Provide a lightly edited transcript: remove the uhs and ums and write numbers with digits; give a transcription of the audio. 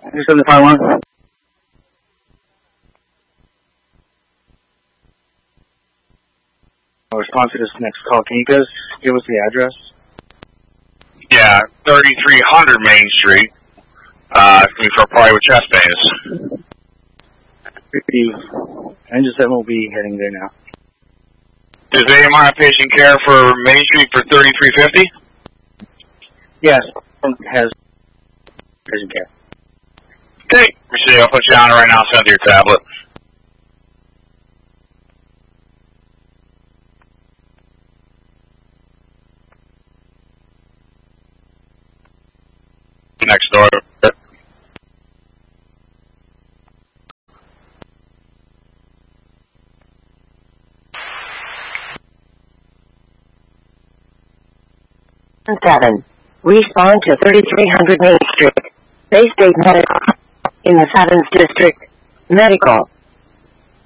751. I'll respond to this next call. Can you guys give us the address? Yeah, 3300 Main Street. For a party with chest pains. Engine 7 will be heading there now. Does AMI have patient care for Main Street for 3350? Yes, has patient care. Okay, Mercedes, I'll put you on it right now. Send to your tablet. Next door. Seven. Respond to 3300 Main Street. Bay State Medical. In the 7th District. Medical.